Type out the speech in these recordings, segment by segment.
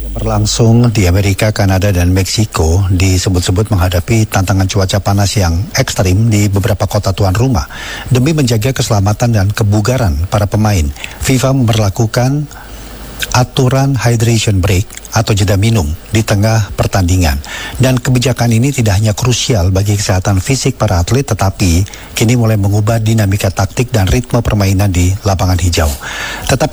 Berlangsung di Amerika, Kanada, dan Meksiko disebut-sebut menghadapi tantangan cuaca panas yang ekstrim di beberapa kota tuan rumah. Demi menjaga keselamatan dan kebugaran para pemain, FIFA memberlakukan aturan hydration break atau jeda minum di tengah pertandingan. Dan kebijakan ini tidak hanya krusial bagi kesehatan fisik para atlet, tetapi kini mulai mengubah dinamika taktik dan ritme permainan di lapangan hijau. Tetapi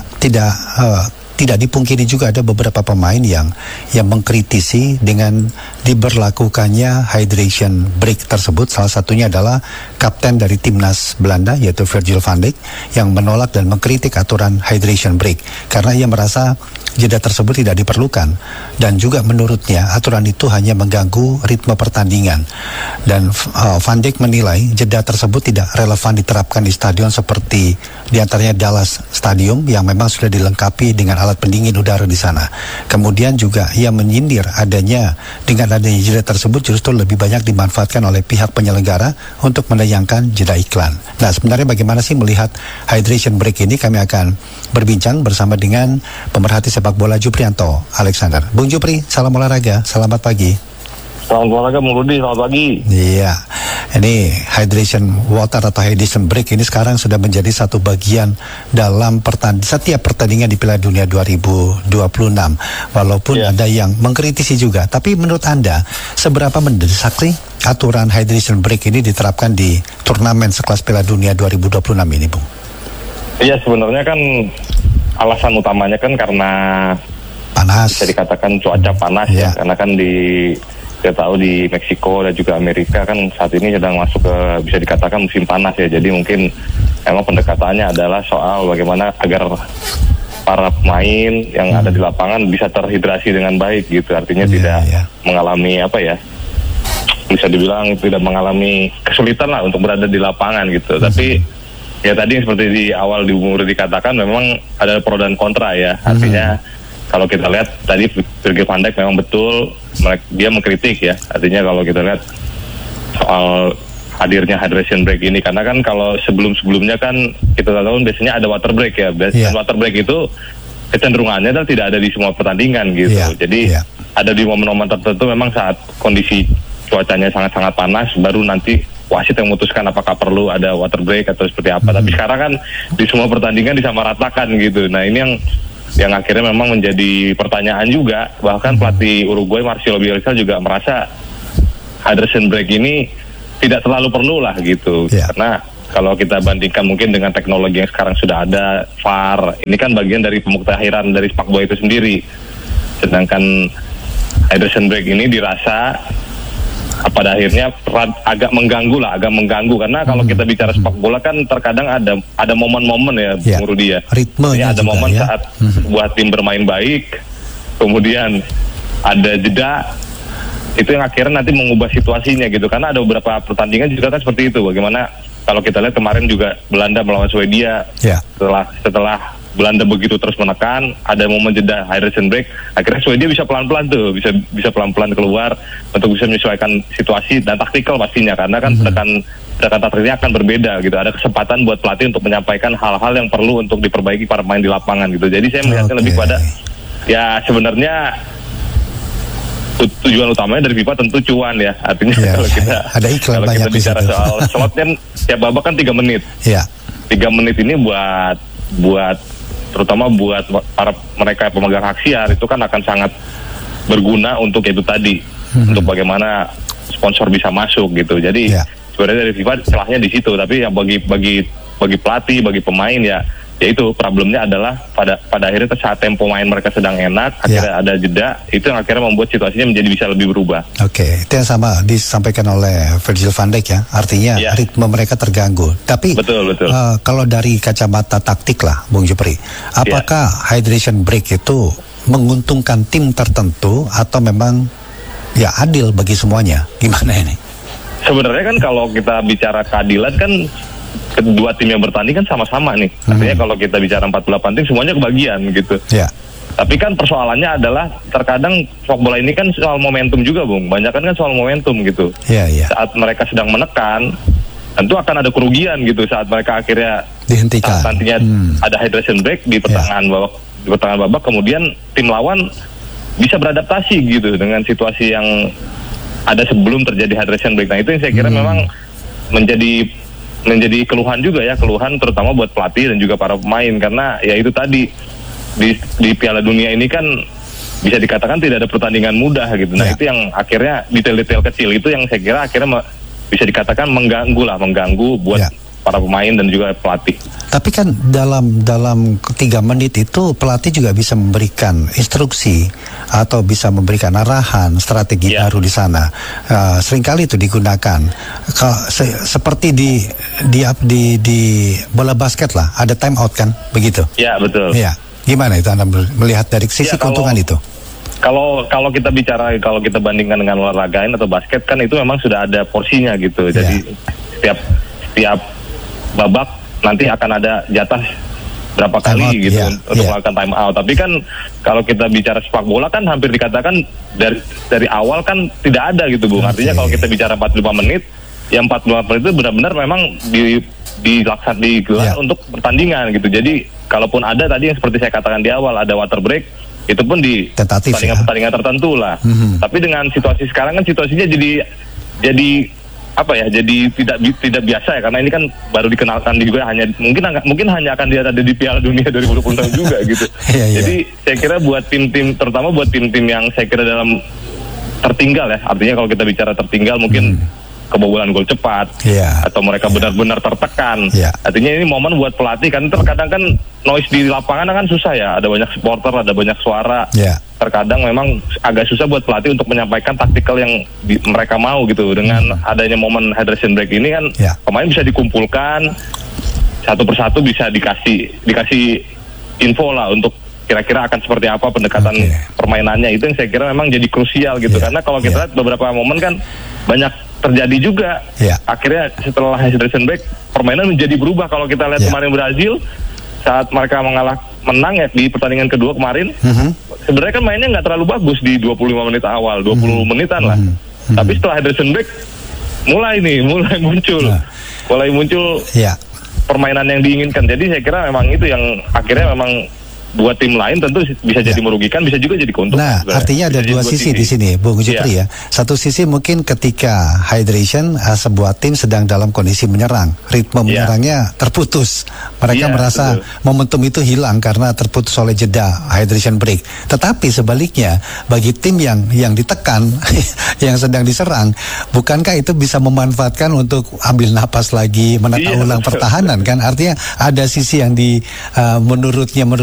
tidak dipungkiri juga ada beberapa pemain yang mengkritisi dengan diberlakukannya hydration break tersebut. Salah satunya adalah kapten dari timnas Belanda, yaitu Virgil van Dijk, yang menolak dan mengkritik aturan hydration break karena ia merasa jeda tersebut tidak diperlukan, dan juga menurutnya aturan itu hanya mengganggu ritme pertandingan. Dan Van Dijk menilai jeda tersebut tidak relevan diterapkan di stadion seperti diantaranya Dallas Stadium yang memang sudah dilengkapi dengan alat pendingin udara di sana. Kemudian juga ia menyindir dengan adanya jeda tersebut justru lebih banyak dimanfaatkan oleh pihak penyelenggara untuk menayangkan jeda iklan. Nah, sebenarnya bagaimana sih melihat hydration break ini? Kami akan berbincang bersama dengan pemerhati sepak bola Juprianto Alexander. Bung Jupri, salam olahraga, selamat pagi. Salam olahraga, Bung Rudi, selamat pagi. Iya, ini hydration water atau hydration break ini sekarang sudah menjadi satu bagian dalam setiap pertandingan di Piala Dunia 2026. Walaupun ada yang mengkritisi juga, tapi menurut Anda seberapa mendesak sih aturan hydration break ini diterapkan di turnamen sekelas Piala Dunia 2026 ini, Bung? Iya, sebenarnya kan alasan utamanya kan karena panas. Bisa dikatakan cuaca panas ya, karena kan kita tahu di Meksiko dan juga Amerika kan saat ini sedang masuk ke bisa dikatakan musim panas ya. Jadi mungkin emang pendekatannya adalah soal bagaimana agar para pemain yang ada di lapangan bisa terhidrasi dengan baik gitu. Artinya tidak mengalami bisa dibilang tidak mengalami kesulitan lah untuk berada di lapangan gitu. Tapi ya tadi seperti di awal dikatakan memang ada pro dan kontra ya. Artinya kalau kita lihat tadi Virgil van Dijk memang betul dia mengkritik ya. Artinya kalau kita lihat soal hadirnya hydration break ini, karena kan kalau sebelumnya kan kita tahu biasanya ada water break ya. Biasanya water break itu kecenderungannya adalah tidak ada di semua pertandingan gitu. Jadi ada di momen-momen tertentu memang saat kondisi cuacanya sangat-sangat panas baru nanti wasit yang memutuskan apakah perlu ada water break atau seperti apa. Tapi sekarang kan di semua pertandingan disamaratakan gitu. Nah, ini yang akhirnya memang menjadi pertanyaan juga. Bahkan pelatih Uruguay Marcelo Bielsa juga merasa hydration break ini tidak terlalu perlu lah gitu. Karena kalau kita bandingkan mungkin dengan teknologi yang sekarang sudah ada, VAR, ini kan bagian dari pemuktahiran dari sepak bola itu sendiri. Sedangkan hydration break ini dirasa pada akhirnya agak mengganggu karena kalau kita bicara sepak bola kan terkadang ada momen-momen ya, Bung Rudi ya. Ritmenya ada momen saat sebuah tim bermain baik, kemudian ada jeda, itu yang akhirnya nanti mengubah situasinya gitu. Karena ada beberapa pertandingan juga kan seperti itu. Bagaimana kalau kita lihat kemarin juga Belanda melawan Swedia, setelah Belanda begitu terus menekan, ada momen jeda hydration break, akhirnya Swedia bisa pelan-pelan tuh, bisa pelan-pelan keluar untuk bisa menyesuaikan situasi dan taktikal pastinya, karena kan pendekatan taktiknya akan berbeda gitu. Ada kesempatan buat pelatih untuk menyampaikan hal-hal yang perlu untuk diperbaiki para pemain di lapangan gitu. Jadi saya melihatnya lebih pada ya sebenarnya tujuan utamanya dari FIFA tentu cuan ya. Artinya kalau kita bicara soal slotnya tiap babak kan 3 menit. 3 menit ini buat terutama buat para mereka pemegang hak siar itu kan akan sangat berguna untuk itu tadi, untuk bagaimana sponsor bisa masuk gitu. Jadi sebenarnya dari FIFA celahnya di situ, tapi yang bagi pelatih, bagi pemain ya itu problemnya adalah pada akhirnya saat tempo main mereka sedang enak, akhirnya ada jeda, itu yang akhirnya membuat situasinya menjadi bisa lebih berubah. Oke, itu yang sama disampaikan oleh Virgil van Dijk ya, artinya ritme mereka terganggu. Tapi betul. Kalau dari kacamata taktik lah, Bung Jupri, apakah hydration break itu menguntungkan tim tertentu atau memang ya adil bagi semuanya? Gimana ini? Sebenarnya kan kalau kita bicara keadilan kan kedua tim yang bertanding kan sama-sama nih. Artinya kalau kita bicara 48 tim semuanya kebagian gitu. Tapi kan persoalannya adalah terkadang sepak bola ini kan soal momentum juga, Bung. Banyak kan soal momentum gitu. Saat mereka sedang menekan, tentu akan ada kerugian gitu saat mereka akhirnya dihentikan. Saat nantinya ada hydration break di pertengahan babak, kemudian tim lawan bisa beradaptasi gitu dengan situasi yang ada sebelum terjadi hydration break. Nah itu yang saya kira memang menjadi keluhan juga ya, keluhan terutama buat pelatih dan juga para pemain, karena ya itu tadi di Piala Dunia ini kan bisa dikatakan tidak ada pertandingan mudah gitu. Nah itu yang akhirnya detail-detail kecil itu yang saya kira akhirnya bisa dikatakan mengganggu buat para pemain dan juga pelatih. Tapi kan dalam 3 menit itu pelatih juga bisa memberikan instruksi atau bisa memberikan arahan strategi baru di sana. Seringkali itu digunakan. Seperti di bola basket lah, ada time out kan, begitu? Ya betul. Ya, gimana itu Anda melihat dari sisi keuntungan itu? Kalau kita bicara, kalau kita bandingkan dengan olahraga lain atau basket kan itu memang sudah ada porsinya gitu. Jadi setiap babak nanti akan ada jatah berapa kali gitu untuk melakukan time out. Tapi kan kalau kita bicara sepak bola kan hampir dikatakan dari awal kan tidak ada gitu, Bung. Artinya kalau kita bicara 45 menit, yang 45 menit itu benar-benar memang digelar untuk pertandingan gitu. Jadi kalaupun ada tadi yang seperti saya katakan di awal ada water break, itu pun di pertandingan tertentu lah. Tapi dengan situasi sekarang kan situasinya jadi apa ya, jadi tidak biasa ya, karena ini kan baru dikenalkan juga, mungkin hanya akan ada di Piala Dunia 2026 juga gitu. Jadi saya kira buat tim-tim, terutama buat tim-tim yang saya kira dalam tertinggal ya, artinya kalau kita bicara tertinggal mungkin kebobolan gol cepat atau mereka benar-benar tertekan. Artinya ini momen buat pelatih, kan terkadang kan noise di lapangan kan susah ya, ada banyak supporter, ada banyak suara. Terkadang memang agak susah buat pelatih untuk menyampaikan taktikal yang mereka mau gitu. Dengan adanya momen hydration break ini kan pemain bisa dikumpulkan satu persatu, bisa dikasih info lah untuk kira-kira akan seperti apa pendekatan permainannya. Itu yang saya kira memang jadi krusial gitu. Karena kalau kita lihat beberapa momen kan banyak terjadi juga. Akhirnya setelah hydration break permainan menjadi berubah. Kalau kita lihat kemarin Brazil saat mereka menang ya di pertandingan kedua kemarin, sebenarnya kan mainnya nggak terlalu bagus di 25 menit awal, 20 menitan lah. Tapi setelah hydration break mulai muncul permainan yang diinginkan. Jadi saya kira memang itu yang akhirnya memang buat tim lain tentu bisa jadi merugikan, bisa juga jadi keuntungan. Nah, artinya ada dua sisi di sini, Bung Jupri ya. Satu sisi mungkin ketika hydration, sebuah tim sedang dalam kondisi menyerang, ritme menyerangnya terputus. Mereka merasa momentum itu hilang karena terputus oleh jeda hydration break. Tetapi sebaliknya, bagi tim yang ditekan, yang sedang diserang, bukankah itu bisa memanfaatkan untuk ambil napas lagi, menata ulang pertahanan kan? Artinya ada sisi yang menurut